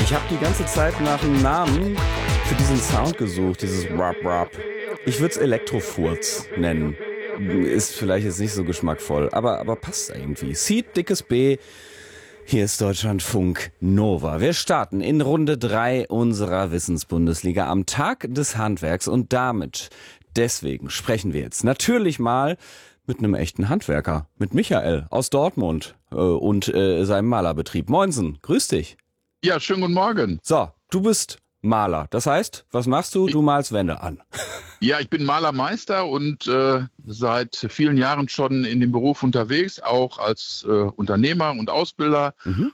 Ich habe die ganze Zeit nach einem Namen für diesen Sound gesucht, dieses Rap-Rap. Ich würde es Elektrofurz nennen. Ist vielleicht jetzt nicht so geschmackvoll, aber passt irgendwie. Seed, dickes B. Hier ist Deutschlandfunk Nova. Wir starten in Runde 3 unserer Wissensbundesliga am Tag des Handwerks und deswegen sprechen wir jetzt natürlich mal mit einem echten Handwerker, mit Michael aus Dortmund und seinem Malerbetrieb. Moinsen, grüß dich. Ja, schönen guten Morgen. So, du bist Maler. Das heißt, was machst du? Du malst Wände an. Ja, ich bin Malermeister und seit vielen Jahren schon in dem Beruf unterwegs, auch als Unternehmer und Ausbilder.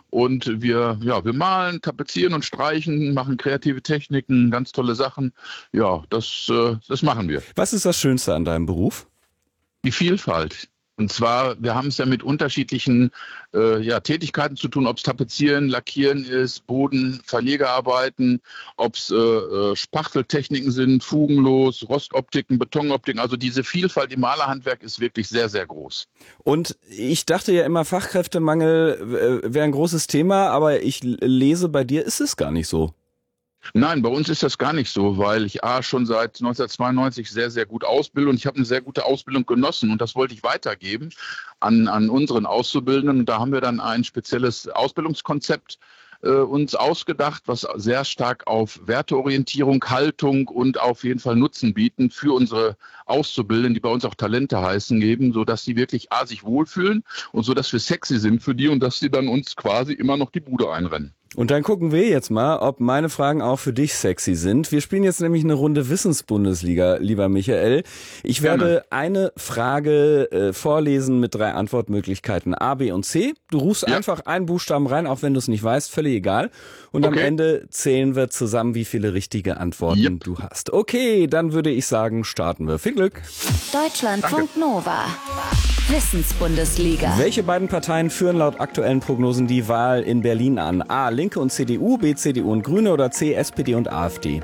Und wir malen, tapezieren und streichen, machen kreative Techniken, ganz tolle Sachen. Ja, das machen wir. Was ist das Schönste an deinem Beruf? Die Vielfalt. Und zwar, wir haben es ja mit unterschiedlichen Tätigkeiten zu tun, ob es Tapezieren, Lackieren ist, Boden, Verlegerarbeiten, ob es Spachteltechniken sind, Fugenlos, Rostoptiken, Betonoptiken. Also diese Vielfalt im Malerhandwerk ist wirklich sehr, sehr groß. Und ich dachte ja immer, Fachkräftemangel wäre ein großes Thema, aber ich lese, bei dir ist es gar nicht so. Nein, bei uns ist das gar nicht so, weil ich schon seit 1992 sehr, sehr gut ausbilde und ich habe eine sehr gute Ausbildung genossen und das wollte ich weitergeben an unseren Auszubildenden. Und da haben wir dann ein spezielles Ausbildungskonzept uns ausgedacht, was sehr stark auf Werteorientierung, Haltung und auf jeden Fall Nutzen bieten für unsere Auszubildenden, die bei uns auch Talente heißen, geben, sodass sie wirklich sich wohlfühlen und so, dass wir sexy sind für die und dass sie dann uns quasi immer noch die Bude einrennen. Und dann gucken wir jetzt mal, ob meine Fragen auch für dich sexy sind. Wir spielen jetzt nämlich eine Runde Wissensbundesliga, lieber Michael. Ich werde eine Frage vorlesen mit 3 Antwortmöglichkeiten A, B und C. Du rufst einfach einen Buchstaben rein, auch wenn du es nicht weißt, völlig egal. Und am Ende zählen wir zusammen, wie viele richtige Antworten du hast. Okay, dann würde ich sagen, starten wir. Viel Glück. Deutschlandfunk Nova. Wissensbundesliga. Welche beiden Parteien führen laut aktuellen Prognosen die Wahl in Berlin an? A. Linke und CDU, B. CDU und Grüne oder C. SPD und AfD?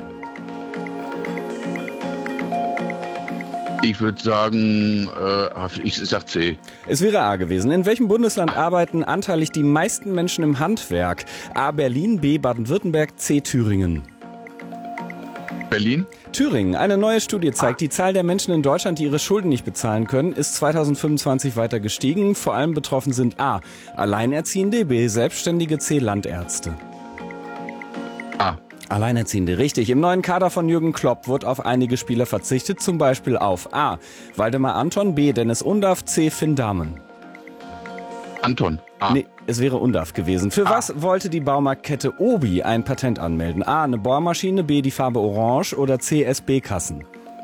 Ich würde sagen, ich sag C. Es wäre A gewesen. In welchem Bundesland arbeiten anteilig die meisten Menschen im Handwerk? A. Berlin, B. Baden-Württemberg, C. Thüringen. Berlin? Thüringen. Eine neue Studie zeigt, die Zahl der Menschen in Deutschland, die ihre Schulden nicht bezahlen können, ist 2025 weiter gestiegen. Vor allem betroffen sind A. Alleinerziehende, B. Selbstständige, C. Landärzte. A. Alleinerziehende, richtig. Im neuen Kader von Jürgen Klopp wird auf einige Spieler verzichtet, zum Beispiel auf A. Waldemar Anton, B. Dennis Undaff, C. Finn Dahmen. Anton. A. Nee, es wäre Undaff gewesen. Für was wollte die Baumarktkette Obi ein Patent anmelden? A. Eine Bohrmaschine, B. die Farbe Orange oder C. SB-Kassen?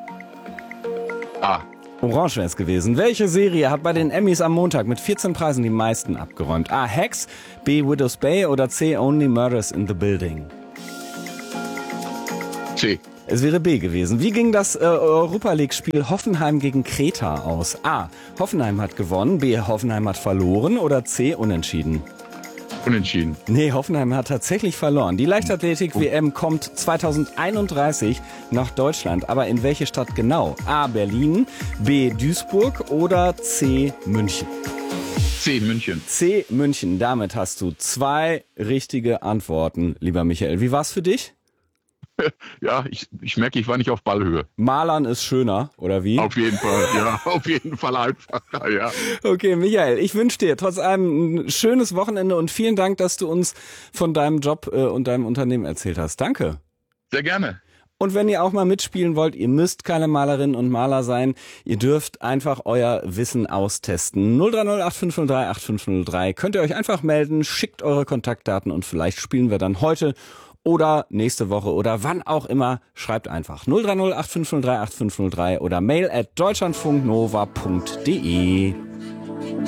A. Orange wäre es gewesen. Welche Serie hat bei den Emmys am Montag mit 14 Preisen die meisten abgeräumt? A. Hacks, B. Widow's Bay oder C. Only Murders in the Building? C. Es wäre B gewesen. Wie ging das Europa-League-Spiel Hoffenheim gegen Kreta aus? A. Hoffenheim hat gewonnen, B. Hoffenheim hat verloren oder C. Unentschieden? Unentschieden. Nee, Hoffenheim hat tatsächlich verloren. Die Leichtathletik-WM kommt 2031 nach Deutschland. Aber in welche Stadt genau? A. Berlin, B. Duisburg oder C. München? C. München. C. München. Damit hast du 2 richtige Antworten, lieber Michael. Wie war's für dich? Ja, ich merke, ich war nicht auf Ballhöhe. Malern ist schöner, oder wie? Auf jeden Fall, ja, auf jeden Fall einfacher, ja. Okay, Michael, ich wünsche dir trotz allem ein schönes Wochenende und vielen Dank, dass du uns von deinem Job und deinem Unternehmen erzählt hast. Danke. Sehr gerne. Und wenn ihr auch mal mitspielen wollt, ihr müsst keine Malerinnen und Maler sein, ihr dürft einfach euer Wissen austesten. 030 8503 8503 könnt ihr euch einfach melden, schickt eure Kontaktdaten und vielleicht spielen wir dann heute oder nächste Woche oder wann auch immer, schreibt einfach 030 8503 8503 oder mail@deutschlandfunknova.de.